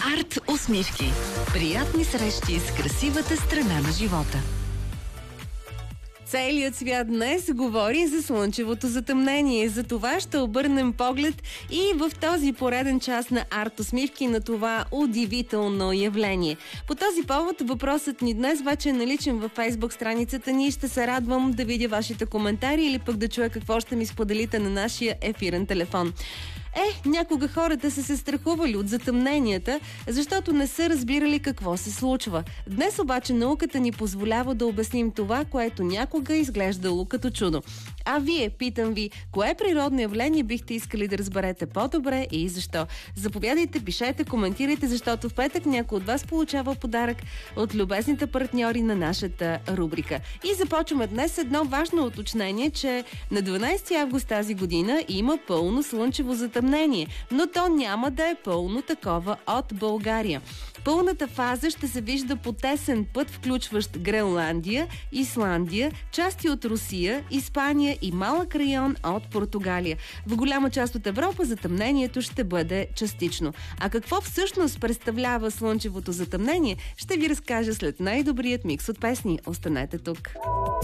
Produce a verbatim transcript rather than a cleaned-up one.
Арт усмивки. Приятни срещи с красивата страна на живота. Целият свят днес говори за слънчевото затъмнение. За това ще обърнем поглед и в този пореден час на арт усмивки на това удивително явление. По този повод въпросът ни днес вече е наличен във Фейсбук страницата ни. Ще се радвам да видя вашите коментари или пък да чуя какво ще ми споделите на нашия ефирен телефон. Е, някога хората са се страхували от затъмненията, защото не са разбирали какво се случва. Днес обаче науката ни позволява да обясним това, което някога е изглеждало като чудо. А вие, питам ви, кое природно явление бихте искали да разберете по-добре и защо? Заповядайте, пишете, коментирайте, защото в петък някой от вас получава подарък от любезните партньори на нашата рубрика. И започваме днес едно важно уточнение, че на дванадесети август тази година има пълно слънчево затъмнение, но то няма да е пълно такова от България. Пълната фаза ще се вижда по тесен път, включващ Гренландия, Исландия, части от Русия, Испания и малък район от Португалия. В голяма част от Европа затъмнението ще бъде частично. А какво всъщност представлява слънчевото затъмнение, ще ви разкажа след най-добрият микс от песни. Останете тук!